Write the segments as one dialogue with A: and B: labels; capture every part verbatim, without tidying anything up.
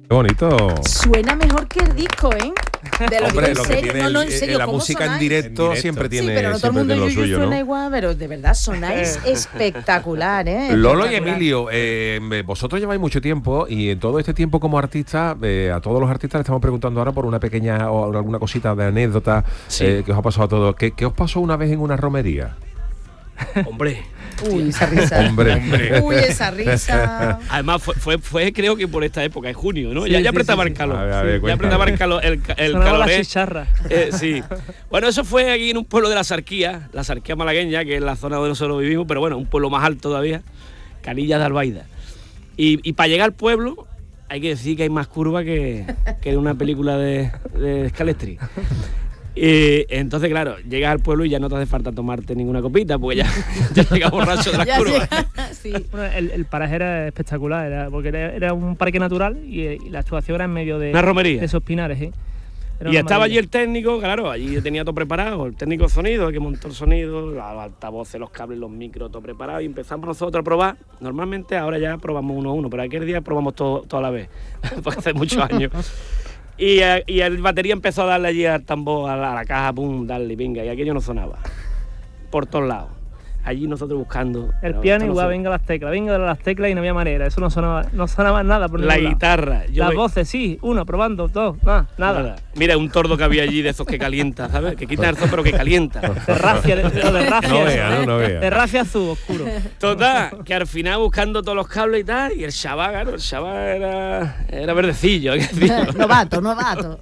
A: Qué bonito.
B: Suena mejor que el disco, ¿eh? De lo
A: Hombre,
B: que,
A: lo
B: en
A: que
B: serio,
A: tiene
B: no, no,
A: el-
B: en serio,
A: la
B: ¿cómo
A: música en
B: sonáis?
A: directo,
C: En directo.
A: siempre tiene,
B: Sí, pero no todo el
A: siempre
B: mundo
A: tiene lo
B: yuyu
A: suyo,
B: suena
A: ¿no?
B: igual, pero de verdad sonáis espectacular, ¿eh?
A: Lolo y
B: Espectacular.
A: Emilio, eh, vosotros lleváis mucho tiempo y en todo este tiempo como artista, eh, a todos los artistas le estamos preguntando ahora por una pequeña o alguna cosita de anécdota
D: Sí.
A: eh, que os ha pasado a todos. ¿Qué, qué os pasó una vez en una romería?
D: Hombre.
B: Uy, esa risa.
A: Hombre.
B: Uy, esa risa.
D: Además fue, fue, fue creo que por esta época, en junio, ¿no?
E: Sí,
D: ya,
E: sí,
D: ya apretaba
E: sí,
D: el
E: sí.
D: calor.
A: A ver, a ver,
D: ya
A: cuéntame.
D: apretaba el calor. El, ca- el
E: Sonaba
D: calor
E: la
D: ¿eh?
E: chicharra.
D: Eh, sí. Bueno, eso fue aquí en un pueblo de la Sarquía, la Sarquía malagueña, que es la zona donde nosotros vivimos, pero bueno, un pueblo más alto todavía, Canillas de Albaida. Y, y para llegar al pueblo hay que decir que hay más curva que, que en una película de, de Scalestri. Y entonces, claro, llegas al pueblo y ya no te hace falta tomarte ninguna copita, porque ya, ya llegas borracho de las
B: Ya
D: curvas.
B: llega, sí.
E: Bueno, el, el paraje era espectacular, era, porque era, era un parque natural y, y la actuación era en medio de,
D: Una romería.
E: de esos pinares, ¿eh? Era
D: Y
E: una
D: estaba allí
E: maravilla.
D: el técnico, claro, allí tenía todo preparado, el técnico de sonido, el que montó el sonido, los altavoces, los cables, los micros, todo preparado, y empezamos nosotros a probar. Normalmente ahora ya probamos uno a uno, pero aquel día probamos todo, todo a la vez, porque hace muchos años. Y, eh, y el batería empezó a darle allí al tambor, a la, a la caja, pum, darle, venga, y aquello no sonaba, por todos lados. Allí nosotros buscando.
E: El
D: pero
E: piano
D: esto no
E: igual,
D: suena.
E: venga las teclas, venga las teclas y no había manera, eso no sonaba, no sonaba nada por
D: La
E: ningún lado.
D: guitarra. yo
E: Las
D: ve-
E: voces, sí, uno, probando, dos, nada, nada.
D: Nada. Mira, un tordo que había allí de esos que calienta, ¿sabes? Que quita el sol, pero que calienta.
E: De rafia, de, de, de rafia.
A: No vea, no, no vea.
E: De rafia azul, oscuro.
D: Total, que al final buscando todos los cables y tal, y el chaval, claro, el chaval era, era verdecillo, hay que decirlo.
B: Novato, novato.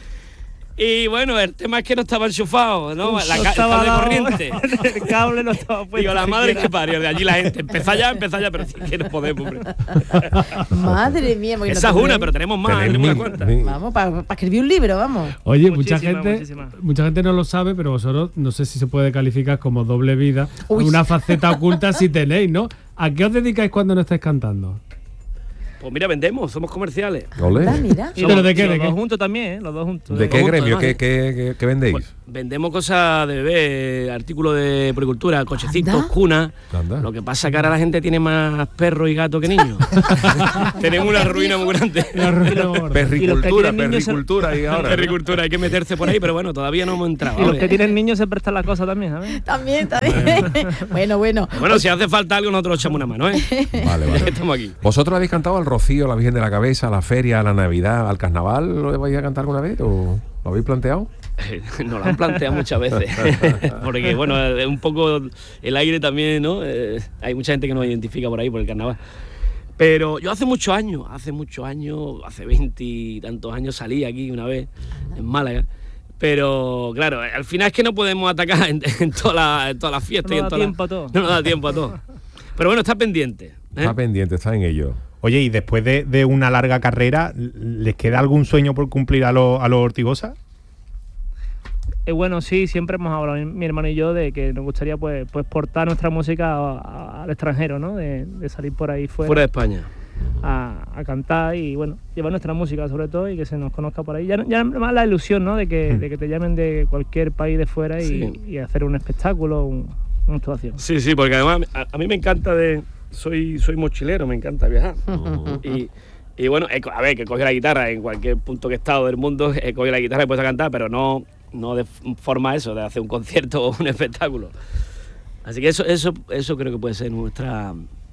D: Y bueno, el tema es que no estaba enchufado, ¿no? La
E: No
D: ca-
E: estaba
D: estaba de
E: dado,
D: corriente.
E: El cable no estaba puesto.
D: Digo, la madre
E: siquiera.
D: que parió, de allí la gente, empezá ya, empezá ya, pero sí que no podemos, hombre.
B: Madre mía. porque no
D: Esa es
B: te
D: una,
B: puedes-
D: pero tenemos más,
A: Tenéis
D: tenemos
A: mil-
D: una cuenta.
A: mil-
B: Vamos, para escribir un libro, vamos.
F: Oye, mucha
E: Muchísima,
F: gente,
E: muchísima.
F: mucha gente no lo sabe, pero vosotros no sé si se puede calificar como doble vida,
B: Uy.
F: una faceta oculta si tenéis, ¿no? ¿A qué os dedicáis cuando no estáis cantando?
D: Pues mira, vendemos, somos comerciales.
A: Ole.
B: Anda, mira.
E: Y
F: ¿Pero
E: los,
F: de qué,
E: y
F: de
E: los
F: qué?
E: dos juntos también, ¿eh? Los dos juntos.
A: ¿De qué
D: ¿Cómo?
A: gremio?
D: No,
A: ¿Qué,
D: no.
A: qué, qué- qué vendéis?
D: Pues, vendemos cosas de bebé, artículos de puricultura, cochecitos,
B: Anda.
D: cunas.
A: Anda.
D: Lo que pasa es que ahora la gente tiene más perros y gatos que niños. Tenemos una ruina muy grande.
F: La ruina gorda.
A: Perricultura,
E: tienen niños se-
A: perricultura y ahora.
D: Agricultura, hay que meterse por ahí, pero bueno, todavía no hemos entrado.
E: Y los
D: ¿vale?
E: que tienen niños se prestan las cosas también, ¿sabes?
B: También, también. Bueno, bueno.
D: Bueno, si hace falta algo, nosotros echamos una mano, ¿eh?
A: Vale, vale.
D: Estamos aquí.
A: ¿Vosotros habéis cantado al Rocío, a la Virgen de la Cabeza, a la feria, a la Navidad, al Carnaval? ¿Lo vais a cantar alguna vez o lo habéis planteado?
D: Nos lo han planteado muchas veces. Porque, bueno, es un poco el aire también, ¿no? Eh, hay mucha gente que nos identifica por ahí, por el carnaval. Pero yo hace muchos años, hace muchos años, hace veinte y tantos años salí aquí una vez, en Málaga. Pero, claro, al final es que no podemos atacar en, en todas las en todas las fiestas.
E: No
D: y en
E: da
D: todas las-
E: tiempo a todo.
D: No nos da tiempo a todo. Pero bueno, está pendiente. ¿eh?
A: Está pendiente, está en ello.
C: Oye, y después de, de una larga carrera, ¿les queda algún sueño por cumplir a los a los Ortigosa?
E: Eh, bueno, sí, siempre hemos hablado, mi hermano y yo, de que nos gustaría pues, pues portar nuestra música a- a- al extranjero, ¿no? De, de salir por ahí fuera,
D: Fuera de España.
E: a, a cantar y, bueno, llevar nuestra música sobre todo y que se nos conozca por ahí. Ya, ya más la ilusión, ¿no? De que, de que te llamen de cualquier país de fuera y,
D: Sí.
E: y hacer un espectáculo, un- una actuación.
D: Sí, sí, porque además a, a mí me encanta de... Soy, soy mochilero, me encanta viajar. y, y bueno, he co- a ver, que coge la guitarra en cualquier punto que he estado del mundo, he cogido la guitarra y he puesto a cantar, pero no, no de f- forma eso, de hacer un concierto o un espectáculo. Así que eso, eso, eso creo que puede ser nuestra,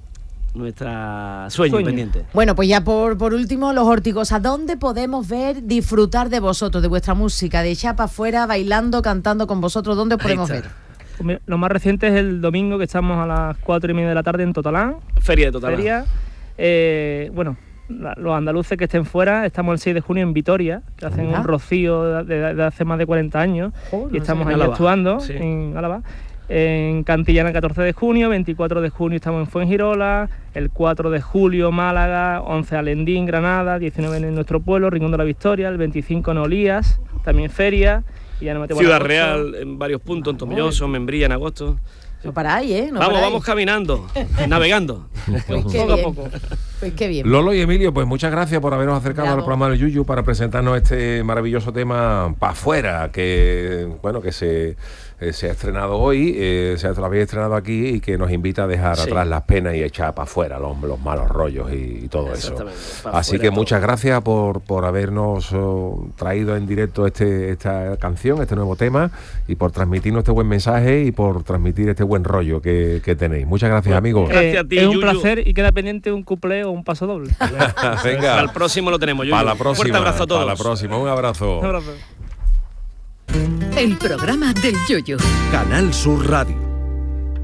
D: nuestra sueño,
E: Sueño.
D: pendiente.
B: Bueno, pues ya por, por último, los Ortigosas, ¿dónde podemos ver, disfrutar de vosotros, de vuestra música, de echar para afuera, bailando, cantando con vosotros? ¿Dónde os
D: Ahí
B: podemos
D: está.
B: ver?
E: Pues mira, lo más reciente es el domingo, que estamos a las cuatro y media de la tarde en Totalán.
D: Feria de Total.
E: Feria. Eh, bueno, la- los andaluces que estén fuera, estamos el seis de junio en Vitoria, que hacen
B: Anda.
E: un rocío de, de- de hace más de cuarenta años.
B: Joder,
E: y estamos
D: en
E: ahí
D: Álava,
E: actuando
D: sí.
E: en Álava. En Cantillana el catorce de junio, veinticuatro de junio estamos en Fuengirola, el cuatro de julio Málaga, once Alendín, Granada, diecinueve en nuestro pueblo, Rincón de la Victoria, el veinticinco en Olías, también feria. Y ya no me tengo
D: Ciudad
E: la
D: Real, en varios puntos, en Tomelloso, en Membría, en agosto.
B: No paráis, ¿eh? No
D: vamos,
B: paráis.
D: vamos caminando, navegando.
B: Pues qué
D: poco a
B: bien.
D: poco.
B: Pues qué bien.
A: Lolo y Emilio, pues muchas gracias por habernos acercado
B: Bravo.
A: al programa del Yuyu para presentarnos este maravilloso tema Pa' Fuera, que bueno, que se, eh, se ha estrenado hoy, eh, se ha, lo habéis estrenado aquí y que nos invita a dejar
D: Sí.
A: atrás las penas y echar para afuera los, los malos rollos y, y todo eso.
D: Exactamente, pa'
A: Así
D: fuera
A: que
D: todo.
A: muchas gracias por, por habernos oh, traído en directo este, esta canción, este nuevo tema, y por transmitirnos este buen mensaje y por transmitir este buen rollo que, que tenéis. Muchas gracias, amigos.
D: Gracias a ti,
E: es un
D: Yuyu.
E: placer y queda pendiente un cuplé o un paso doble.
A: Venga,
D: Para el próximo lo tenemos. Yuyu.
A: para la
D: Un
A: próxima.
D: fuerte abrazo a todos.
A: Para la próxima, un abrazo.
E: Un abrazo.
G: El programa del Yoyo.
H: Canal Sur Radio.